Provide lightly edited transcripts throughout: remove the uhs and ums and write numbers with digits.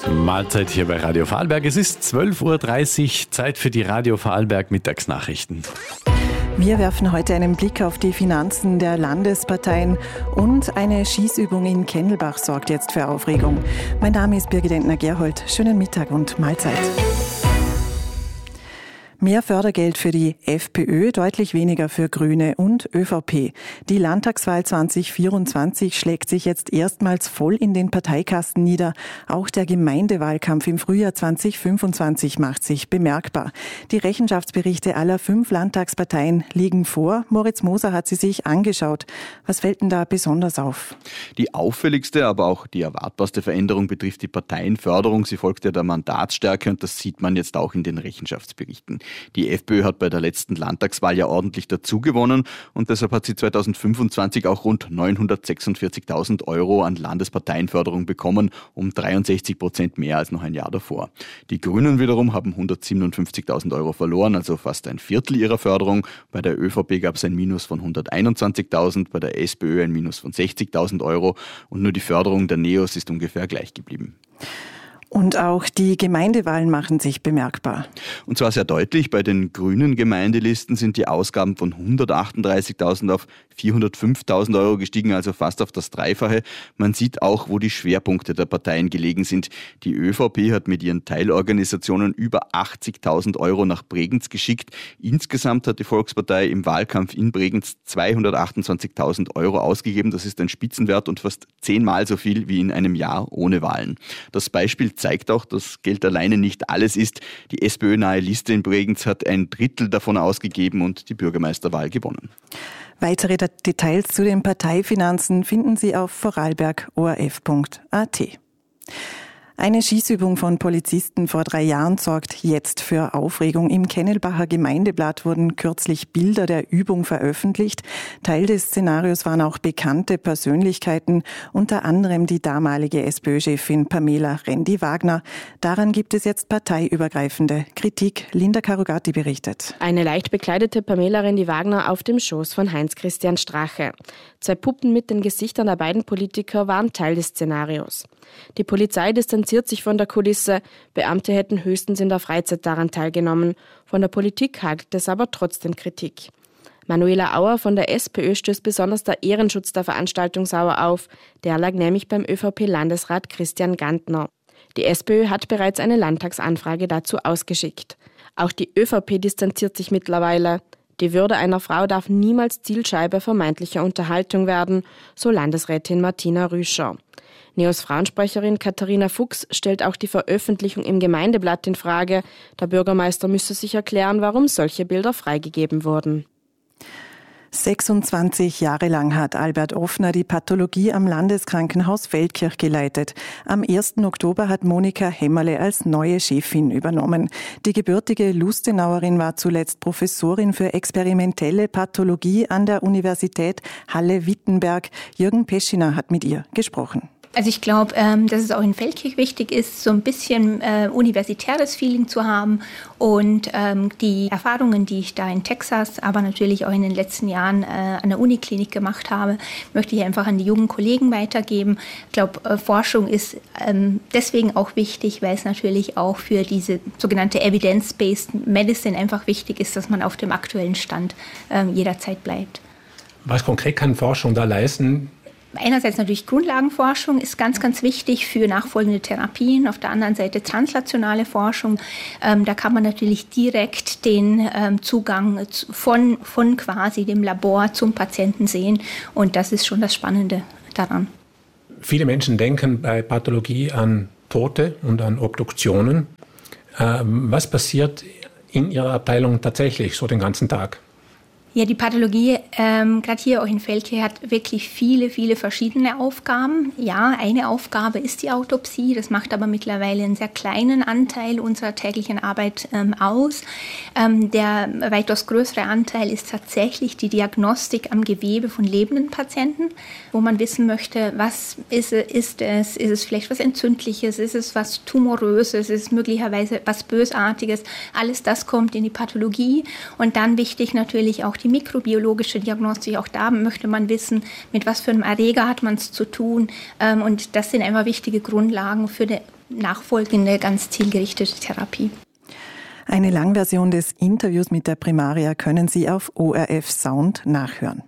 Mahlzeit hier bei Radio Vorarlberg. Es ist 12.30 Uhr, Zeit für die Radio Vorarlberg Mittagsnachrichten. Wir werfen heute einen Blick auf die Finanzen der Landesparteien und eine Schießübung in Kennelbach sorgt jetzt für Aufregung. Mein Name ist Birgit Entner-Gerhold. Schönen Mittag und Mahlzeit. Mehr Fördergeld für die FPÖ, deutlich weniger für Grüne und ÖVP. Die Landtagswahl 2024 schlägt sich jetzt erstmals voll in den Parteikasten nieder. Auch der Gemeindewahlkampf im Frühjahr 2025 macht sich bemerkbar. Die Rechenschaftsberichte aller 5 Landtagsparteien liegen vor. Moritz Moser hat sie sich angeschaut. Was fällt denn da besonders auf? Die auffälligste, aber auch die erwartbarste Veränderung betrifft die Parteienförderung. Sie folgt ja der Mandatsstärke und das sieht man jetzt auch in den Rechenschaftsberichten. Die FPÖ hat bei der letzten Landtagswahl ja ordentlich dazugewonnen und deshalb hat sie 2025 auch rund 946.000 Euro an Landesparteienförderung bekommen, um 63% mehr als noch ein Jahr davor. Die Grünen wiederum haben 157.000 Euro verloren, also fast ein Viertel ihrer Förderung. Bei der ÖVP gab es ein Minus von 121.000, bei der SPÖ ein Minus von 60.000 Euro und nur die Förderung der NEOS ist ungefähr gleich geblieben. Und auch die Gemeindewahlen machen sich bemerkbar. Und zwar sehr deutlich. Bei den grünen Gemeindelisten sind die Ausgaben von 138.000 auf 405.000 Euro gestiegen, also fast auf das Dreifache. Man sieht auch, wo die Schwerpunkte der Parteien gelegen sind. Die ÖVP hat mit ihren Teilorganisationen über 80.000 Euro nach Bregenz geschickt. Insgesamt hat die Volkspartei im Wahlkampf in Bregenz 228.000 Euro ausgegeben. Das ist ein Spitzenwert und fast 10-mal so viel wie in einem Jahr ohne Wahlen. Das Beispiel zeigt auch, dass Geld alleine nicht alles ist. Die SPÖ-nahe Liste in Bregenz hat ein Drittel davon ausgegeben und die Bürgermeisterwahl gewonnen. Weitere Details zu den Parteifinanzen finden Sie auf vorarlberg.orf.at. Eine Schießübung von Polizisten vor 3 Jahren sorgt jetzt für Aufregung. Im Kennelbacher Gemeindeblatt wurden kürzlich Bilder der Übung veröffentlicht. Teil des Szenarios waren auch bekannte Persönlichkeiten, unter anderem die damalige SPÖ-Chefin Pamela Rendi-Wagner. Daran gibt es jetzt parteiübergreifende Kritik. Linda Karugati berichtet. Eine leicht bekleidete Pamela Rendi-Wagner auf dem Schoß von Heinz-Christian Strache. 2 Puppen mit den Gesichtern der beiden Politiker waren Teil des Szenarios. Die Polizei distanziert sich von der Kulisse. Beamte hätten höchstens in der Freizeit daran teilgenommen. Von der Politik hagelt es aber trotzdem Kritik. Manuela Auer von der SPÖ stößt besonders der Ehrenschutz der Veranstaltung sauer auf. Der lag nämlich beim ÖVP-Landesrat Christian Gantner. Die SPÖ hat bereits eine Landtagsanfrage dazu ausgeschickt. Auch die ÖVP distanziert sich mittlerweile. Die Würde einer Frau darf niemals Zielscheibe vermeintlicher Unterhaltung werden, so Landesrätin Martina Rüscher. NEOS Frauensprecherin Katharina Fuchs stellt auch die Veröffentlichung im Gemeindeblatt in Frage. Der Bürgermeister müsse sich erklären, warum solche Bilder freigegeben wurden. 26 Jahre lang hat Albert Offner die Pathologie am Landeskrankenhaus Feldkirch geleitet. Am 1. Oktober hat Monika Hämmerle als neue Chefin übernommen. Die gebürtige Lustenauerin war zuletzt Professorin für experimentelle Pathologie an der Universität Halle-Wittenberg. Jürgen Peschiner hat mit ihr gesprochen. Also ich glaube, dass es auch in Feldkirch wichtig ist, so ein bisschen universitäres Feeling zu haben und die Erfahrungen, die ich da in Texas, aber natürlich auch in den letzten Jahren an der Uniklinik gemacht habe, möchte ich einfach an die jungen Kollegen weitergeben. Ich glaube, Forschung ist deswegen auch wichtig, weil es natürlich auch für diese sogenannte Evidence-Based Medicine einfach wichtig ist, dass man auf dem aktuellen Stand jederzeit bleibt. Was konkret kann Forschung da leisten? Einerseits natürlich Grundlagenforschung ist ganz, ganz wichtig für nachfolgende Therapien. Auf der anderen Seite translationale Forschung. Da kann man natürlich direkt den Zugang von quasi dem Labor zum Patienten sehen. Und das ist schon das Spannende daran. Viele Menschen denken bei Pathologie an Tote und an Obduktionen. Was passiert in Ihrer Abteilung tatsächlich so den ganzen Tag? Ja, die Pathologie, gerade hier auch in Feldkirch, hat wirklich viele, viele verschiedene Aufgaben. Ja, eine Aufgabe ist die Autopsie. Das macht aber mittlerweile einen sehr kleinen Anteil unserer täglichen Arbeit aus. Der weitaus größere Anteil ist tatsächlich die Diagnostik am Gewebe von lebenden Patienten, wo man wissen möchte, was ist es? Ist es vielleicht was Entzündliches? Ist es was Tumoröses? Ist es möglicherweise was Bösartiges? Alles das kommt in die Pathologie. Und dann wichtig natürlich auch die mikrobiologische Diagnostik. Auch da möchte man wissen, mit was für einem Erreger hat man es zu tun. Und das sind einfach wichtige Grundlagen für nachfolgende, ganz zielgerichtete Therapie. Eine Langversion des Interviews mit der Primaria können Sie auf ORF Sound nachhören.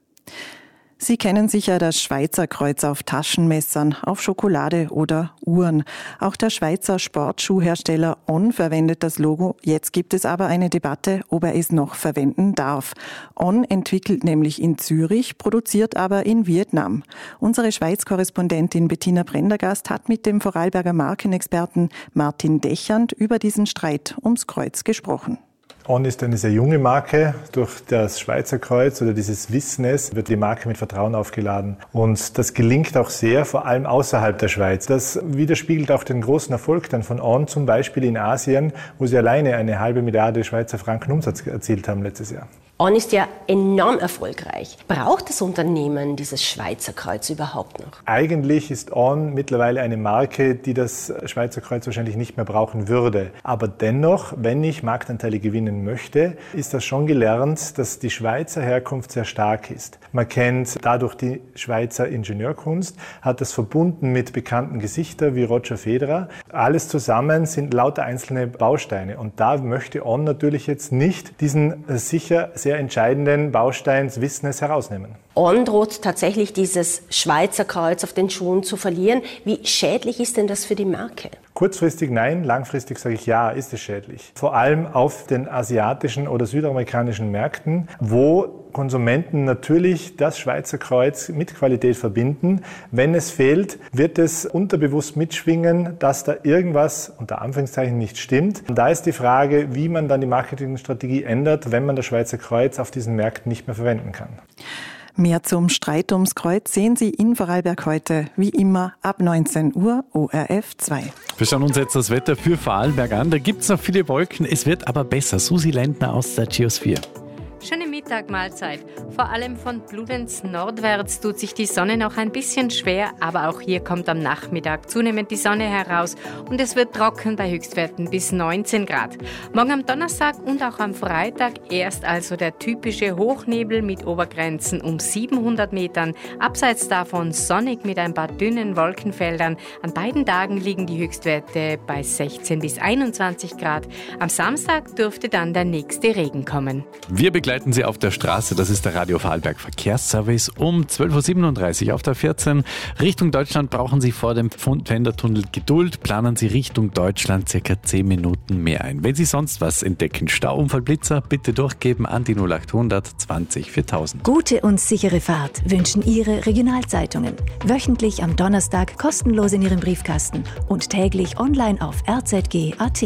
Sie kennen sicher das Schweizer Kreuz auf Taschenmessern, auf Schokolade oder Uhren. Auch der Schweizer Sportschuhhersteller On verwendet das Logo. Jetzt gibt es aber eine Debatte, ob er es noch verwenden darf. On entwickelt nämlich in Zürich, produziert aber in Vietnam. Unsere Schweiz-Korrespondentin Bettina Prendergast hat mit dem Vorarlberger Markenexperten Martin Dechand über diesen Streit ums Kreuz gesprochen. On ist eine sehr junge Marke. Durch das Schweizer Kreuz oder dieses Wissnes wird die Marke mit Vertrauen aufgeladen. Und das gelingt auch sehr, vor allem außerhalb der Schweiz. Das widerspiegelt auch den großen Erfolg dann von On, zum Beispiel in Asien, wo sie alleine eine halbe Milliarde Schweizer Franken Umsatz erzielt haben letztes Jahr. On ist ja enorm erfolgreich. Braucht das Unternehmen dieses Schweizer Kreuz überhaupt noch? Eigentlich ist On mittlerweile eine Marke, die das Schweizer Kreuz wahrscheinlich nicht mehr brauchen würde. Aber dennoch, wenn ich Marktanteile gewinnen möchte, ist das schon gelernt, dass die Schweizer Herkunft sehr stark ist. Man kennt dadurch die Schweizer Ingenieurkunst, hat das verbunden mit bekannten Gesichtern wie Roger Federer. Alles zusammen sind lauter einzelne Bausteine. Und da möchte On natürlich jetzt nicht diesen sicher sehr entscheidenden Baustein des Wissens herausnehmen. On droht tatsächlich dieses Schweizer Kreuz auf den Schuhen zu verlieren. Wie schädlich ist denn das für die Marke? Kurzfristig nein, langfristig sage ich ja, ist es schädlich. Vor allem auf den asiatischen oder südamerikanischen Märkten, wo Konsumenten natürlich das Schweizer Kreuz mit Qualität verbinden. Wenn es fehlt, wird es unterbewusst mitschwingen, dass da irgendwas unter Anführungszeichen nicht stimmt. Und da ist die Frage, wie man dann die Marketingstrategie ändert, wenn man das Schweizer Kreuz auf diesen Märkten nicht mehr verwenden kann. Mehr zum Streit ums Kreuz sehen Sie in Vorarlberg heute, wie immer, ab 19 Uhr, ORF 2. Wir schauen uns jetzt das Wetter für Vorarlberg an. Da gibt es noch viele Wolken, es wird aber besser. Susi Lendner aus der Geosphere. Schöne Mittagmahlzeit. Vor allem von Bludenz nordwärts tut sich die Sonne noch ein bisschen schwer, aber auch hier kommt am Nachmittag zunehmend die Sonne heraus und es wird trocken bei Höchstwerten bis 19 Grad. Morgen am Donnerstag und auch am Freitag erst also der typische Hochnebel mit Obergrenzen um 700 Metern. Abseits davon sonnig mit ein paar dünnen Wolkenfeldern. An beiden Tagen liegen die Höchstwerte bei 16 bis 21 Grad. Am Samstag dürfte dann der nächste Regen kommen. Wir begleiten Sie auf der Straße, das ist der Radio Vorarlberg Verkehrsservice um 12.37 Uhr auf der 14. Richtung Deutschland brauchen Sie vor dem Pfändertunnel Geduld, planen Sie Richtung Deutschland circa 10 Minuten mehr ein. Wenn Sie sonst was entdecken, Stauunfall, Blitzer, bitte durchgeben an die 0800 20 4000. Gute und sichere Fahrt wünschen Ihre Regionalzeitungen. Wöchentlich am Donnerstag kostenlos in Ihrem Briefkasten und täglich online auf rzg.at.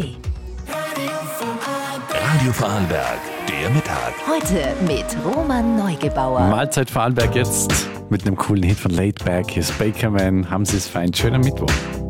Radio Vorarlberg, der Mittag. Heute mit Roman Neugebauer. Mahlzeit Vorarlberg jetzt mit einem coolen Hit von Laid Back. Hier ist Bakerman. Haben Sie es fein. Schönen Mittwoch.